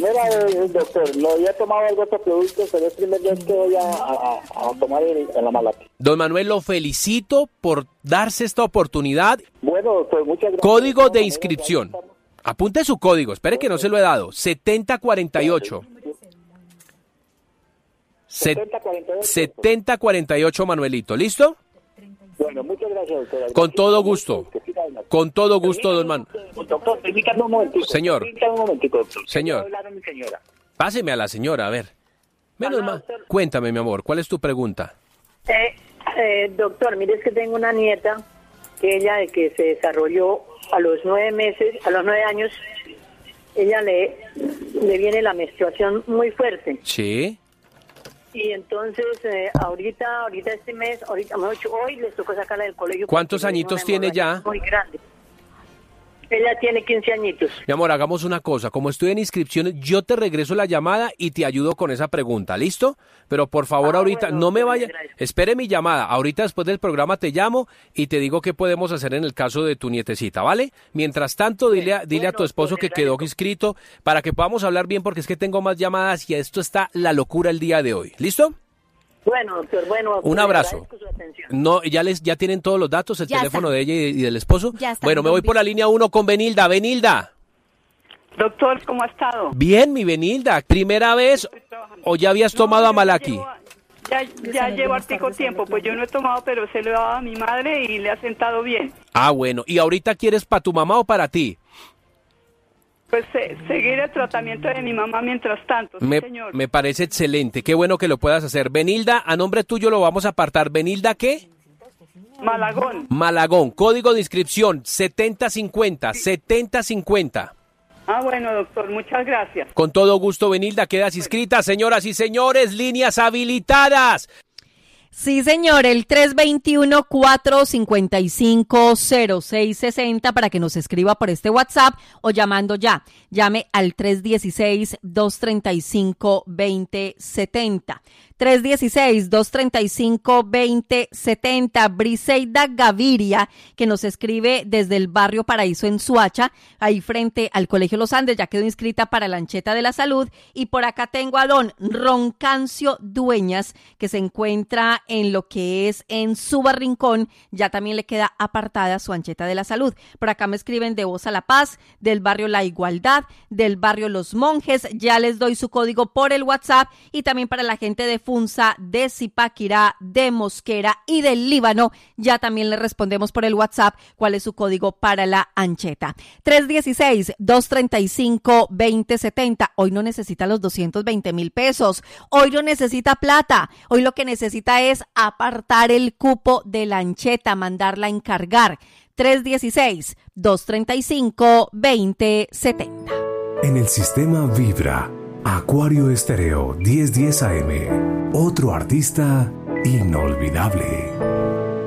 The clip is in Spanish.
primera vez, doctor. No había tomado algo de productos, pero es primera vez que voy a tomar en la Malaki. Don Manuel, lo felicito por darse esta oportunidad. Bueno, doctor, muchas gracias. Código de inscripción. Apunte su código, espere que no se lo he dado. 7048. 7048, Manuelito. ¿Listo? Bueno, muchas gracias, doctor. Con todo gusto. Con todo gusto, don Manuel. Doctor, permítame un momentico. Señor. Permítame un momentico, doctor. Señor. Quiero hablar a mi señora. Páseme a la señora, a ver. Menos Hola, mal. doctor. Cuéntame, mi amor, ¿cuál es tu pregunta? Doctor, mire, es que tengo una nieta que ella de que se desarrolló a los 9 años, ella le viene la menstruación muy fuerte. Sí. Y entonces, ahorita este mes, hoy les tocó sacarla del colegio. ¿Cuántos añitos tiene ya? Muy grande. Ella tiene 15 añitos. Mi amor, hagamos una cosa. Como estoy en inscripciones, yo te regreso la llamada y te ayudo con esa pregunta. ¿Listo? Pero por favor, ahorita bueno, no me vaya. gracias. Espere mi llamada. Ahorita después del programa te llamo y te digo qué podemos hacer en el caso de tu nietecita, ¿vale? Mientras tanto, dile a tu esposo que quedó inscrito para que podamos hablar bien porque es que tengo más llamadas y esto está la locura el día de hoy. ¿Listo? Bueno, doctor, Un abrazo. agradezco su atención. No, ya tienen todos los datos, el Ya teléfono está. de ella y del esposo. Ya está, Bueno, me voy por la línea 1 con Benilda. Benilda. Doctor, ¿cómo ha estado? Bien, mi Benilda. ¿Primera vez o ya habías tomado No, a Malaki? Ya llevo hartico tiempo, pues yo no he tomado, pero se lo he dado a mi madre y le ha sentado bien. Ah, bueno. ¿Y ahorita quieres para tu mamá o para ti? Pues seguir el tratamiento de mi mamá mientras tanto, sí, señor. Me parece excelente. Qué bueno que lo puedas hacer. Benilda, a nombre tuyo lo vamos a apartar. ¿Benilda qué? Malagón. Malagón. Código de inscripción 7050. 7050. Ah, bueno, doctor, muchas gracias. Con todo gusto, Benilda, quedas inscrita. Señoras y señores, líneas habilitadas. Sí, señor, el 321-455-0660 para que nos escriba por este WhatsApp o llamando ya. Llame al 316-235-2070. 316-235-2070. Briseida Gaviria, que nos escribe desde el barrio Paraíso en Suacha, ahí frente al Colegio Los Andes, ya quedó inscrita para la Ancheta de la Salud. Y por acá tengo a don Roncancio Dueñas, que se encuentra en lo que es en Subarrincón, ya también le queda apartada su Ancheta de la Salud. Por acá me escriben de Voz a la Paz, del barrio La Igualdad, del barrio Los Monjes, ya les doy su código por el WhatsApp, y también para la gente de Funza, de Zipaquirá, de Mosquera y del Líbano, ya también le respondemos por el WhatsApp cuál es su código para la Ancheta. 316-235-2070. Hoy no necesita los 220,000 pesos, hoy no necesita plata, hoy lo que necesita es apartar el cupo de la Ancheta, mandarla a encargar. 316-235-2070. En el sistema Vibra, Acuario Estéreo 1010 AM, otro artista inolvidable.